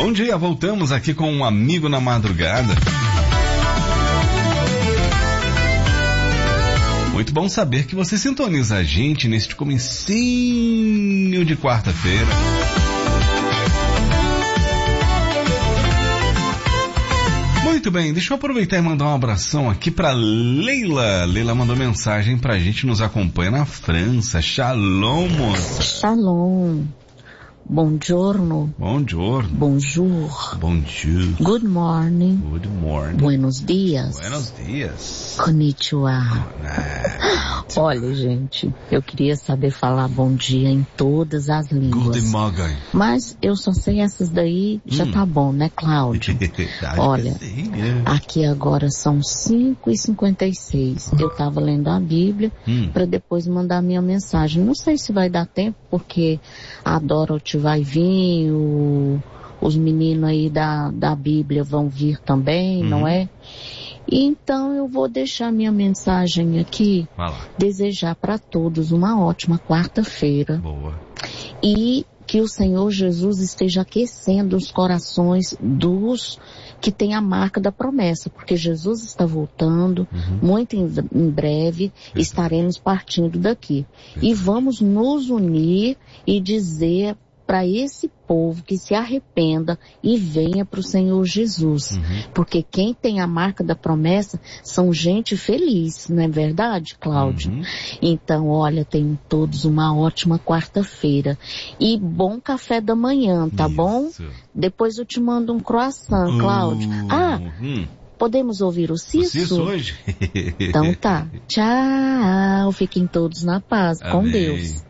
Bom dia, voltamos aqui com um amigo na madrugada. Muito bom saber que você sintoniza a gente neste comecinho de quarta-feira. Muito bem, deixa eu aproveitar e mandar um abração aqui pra Leila. Leila mandou mensagem pra gente, nos acompanha na França. Shalom, moça. Shalom. Buongiorno. Buongiorno. Bonjour. Bonjour. Good morning. Good morning. Buenos dias. Buenos dias. Konnichiwa. Olha, gente, eu queria saber falar bom dia em todas as línguas. Good morning. Mas eu só sei essas daí, já tá bom, né, Cláudio? Olha, aqui agora são 5h56. Eu tava lendo a Bíblia para depois mandar minha mensagem. Não sei se vai dar tempo, porque a Dorothy vai vir, os meninos aí da Bíblia vão vir também, não é? Então eu vou deixar minha mensagem aqui, desejar para todos uma ótima quarta-feira. Boa. E que o Senhor Jesus esteja aquecendo os corações dos que têm a marca da promessa, porque Jesus está voltando, muito em breve estaremos partindo daqui. E vamos nos unir e dizer para esse povo que se arrependa e venha para o Senhor Jesus. Porque quem tem a marca da promessa são gente feliz, não é verdade, Cláudio? Então, olha, tenham todos uma ótima quarta-feira. E bom café da manhã, tá bom? Depois eu te mando um croissant, Cláudio. Podemos ouvir o Cisso? O Cisso hoje? Então tá. Tchau. Fiquem todos na paz. Amém. Com Deus.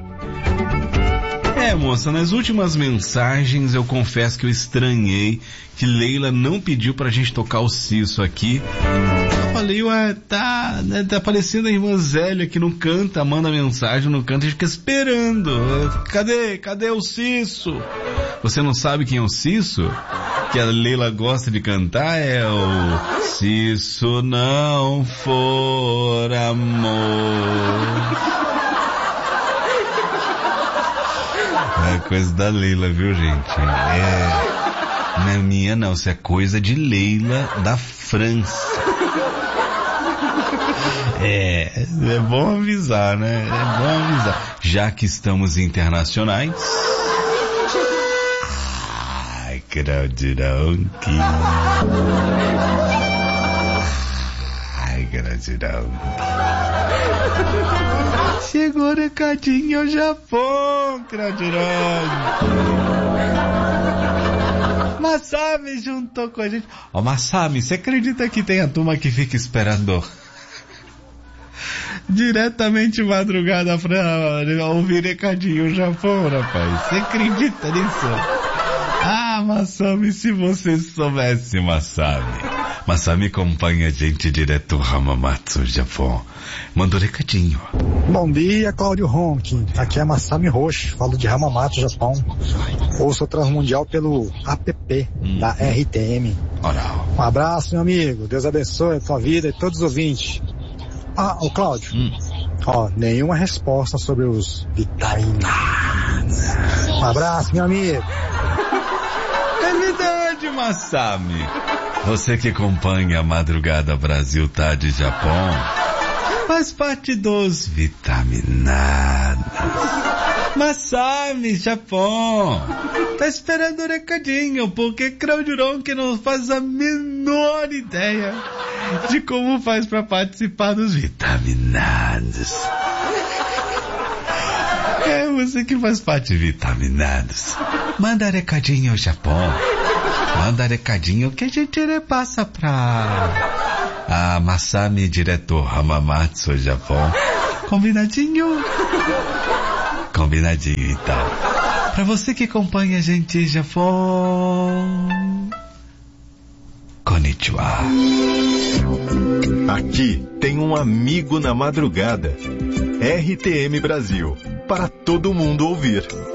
Moça, nas últimas mensagens eu confesso que eu estranhei que Leila não pediu pra gente tocar o Cisso aqui. Eu falei, tá parecendo a irmã Zélia que não canta, manda mensagem, não canta, a gente fica esperando. Cadê o Cisso? Você não sabe quem é o Cisso? Que a Leila gosta de cantar é o Se não for amor. É coisa da Leila, viu, gente? Não é minha, não. Isso é coisa de Leila da França. É bom avisar, né? É bom avisar. Já que estamos internacionais. Ai, Claudirão. Ai, Claudirão. Chegou o recadinho ao Japão, Claudirão. Masami juntou com a gente. Masami, você acredita que tem a turma que fica esperando diretamente madrugada pra ouvir recadinho ao Japão, rapaz? Você acredita nisso? Masami, se você soubesse, Masami. Masami acompanha a gente direto do Hamamatsu, Japão. Mandou recadinho. Bom dia, Cláudio Ronchi. Aqui é Masami Roxo, falo de Hamamatsu, Japão. Ouço o Transmundial pelo app da RTM. Um abraço, meu amigo. Deus abençoe a tua vida e todos os ouvintes. Ô Cláudio. Nenhuma resposta sobre os vitaminas. Um abraço, meu amigo. É verdade, Masami. Você que acompanha a Madrugada Brasil Tá de Japão faz parte dos vitaminados. Masami, Japão, tá esperando o recadinho, porque Claudirão que não faz a menor ideia de como faz pra participar dos vitaminados. É você que faz parte de vitaminados. Manda recadinho ao Japão. Manda recadinho que a gente repassa pra Masami, diretor Hamamatsu, Japão. Combinadinho? Combinadinho, então. Pra você que acompanha a gente, Japão. Konnichiwa. Aqui tem um amigo na madrugada. RTM Brasil. Para todo mundo ouvir.